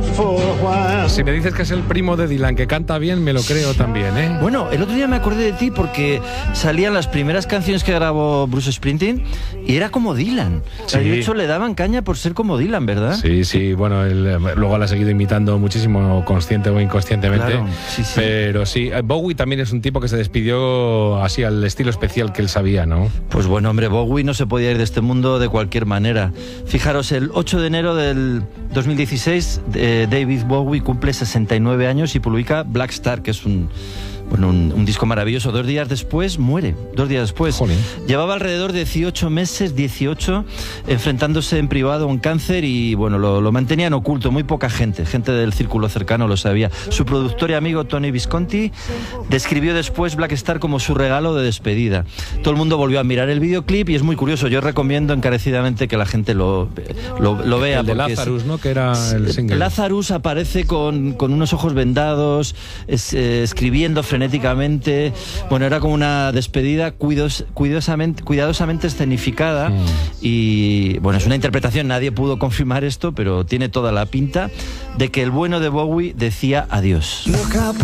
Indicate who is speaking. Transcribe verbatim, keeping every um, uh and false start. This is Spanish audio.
Speaker 1: Si me dices que es el primo de Dylan, que canta bien, me lo creo también, ¿eh?
Speaker 2: Bueno, el otro día me acordé de ti porque salían las primeras canciones que grabó Bruce Springsteen y era como Dylan.
Speaker 1: Sí.
Speaker 2: De hecho, le daban caña por ser como Dylan, ¿verdad?
Speaker 1: Sí, sí, bueno, él luego la ha seguido imitando muchísimo, consciente o inconscientemente.
Speaker 2: Claro, sí, sí.
Speaker 1: Pero sí, Bowie también es un tipo que se despidió así al estilo especial que él sabía, ¿no?
Speaker 2: Pues bueno, hombre, Bowie no se podía ir de este mundo de cualquier manera. Fijaros, el ocho de enero del dos mil dieciséis, eh, David Bowie cumple sesenta y nueve años y publica Black Star, que es un... Bueno, un, un disco maravilloso. Dos días después muere, dos días después.
Speaker 1: Jolín.
Speaker 2: Llevaba alrededor de dieciocho meses, dieciocho, enfrentándose en privado a un cáncer y bueno, lo, lo mantenía en oculto, muy poca gente, gente del círculo cercano lo sabía. Su productor y amigo Tony Visconti describió después Black Star como su regalo de despedida. Todo el mundo volvió a mirar el videoclip y es muy curioso. Yo recomiendo encarecidamente que la gente lo, lo, lo vea.
Speaker 1: El de Lazarus, es, ¿no? Que era el single.
Speaker 2: Lazarus aparece con, con unos ojos vendados, es, eh, escribiendo frenéticamente. Bueno, era como una despedida cuidos, cuidosamente, cuidadosamente escenificada mm. y bueno, es una interpretación, nadie pudo confirmar esto, pero tiene toda la pinta de que el bueno de Bowie decía adiós.